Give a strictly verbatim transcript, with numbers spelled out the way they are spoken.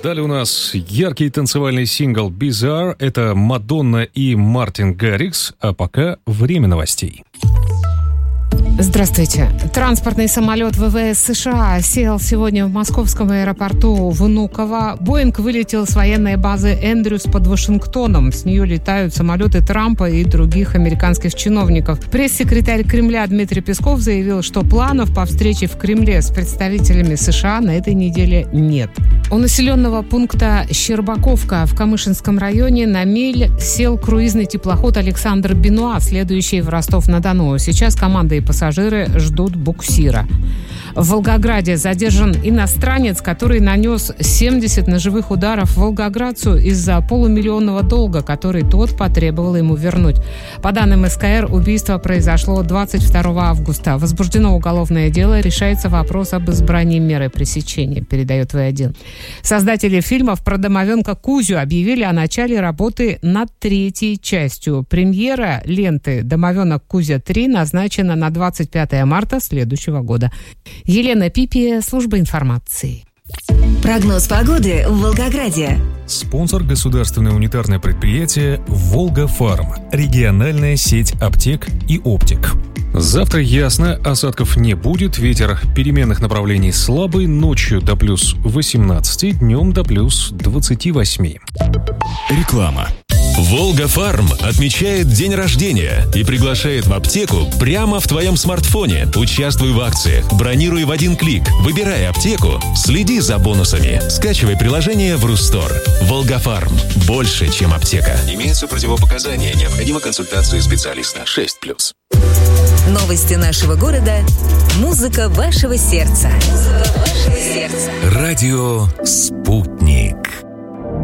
Далее у нас яркий танцевальный сингл «Bizarre». Это Мадонна и Мартин Гаррикс. А пока время новостей. Здравствуйте. Транспортный самолет ВВС США сел сегодня в московском аэропорту Внуково. Боинг вылетел с военной базы Эндрюс под Вашингтоном. С нее летают самолеты Трампа и других американских чиновников. Пресс-секретарь Кремля Дмитрий Песков заявил, что планов по встрече в Кремле с представителями США на этой неделе нет. У населенного пункта Щербаковка в Камышинском районе на мель сел круизный теплоход «Александр Бенуа», следующий в Ростов-на-Дону. Сейчас команда и пассажиры ждут буксира. В Волгограде задержан иностранец, который нанес семьдесят ножевых ударов волгоградцу из-за полумиллионного долга, который тот потребовал ему вернуть. По данным СКР, убийство произошло двадцать второго августа. Возбуждено уголовное дело, решается вопрос об избрании меры пресечения, передает вэ один. Создатели фильмов про домовенка Кузю объявили о начале работы над третьей частью. Премьера ленты «Домовенок Кузя три» назначена на двадцать пятое марта следующего года. Елена Пипи, служба информации. Прогноз погоды в Волгограде. Спонсор — государственное унитарное предприятие «Волгафарм». Региональная сеть аптек и оптик. Завтра ясно, осадков не будет, ветер переменных направлений слабый, ночью до плюс восемнадцати, днем до плюс двадцати восьми. Реклама. Волгафарм отмечает день рождения и приглашает в аптеку прямо в твоем смартфоне. Участвуй в акциях, бронируй в один клик, выбирай аптеку, следи за бонусами. Скачивай приложение в Рустор. Волгафарм. Больше, чем аптека. Имеются противопоказания. Необходима консультация специалиста. шесть плюс. Новости нашего города. Музыка вашего сердца. Музыка вашего сердца. Радио «Спутник».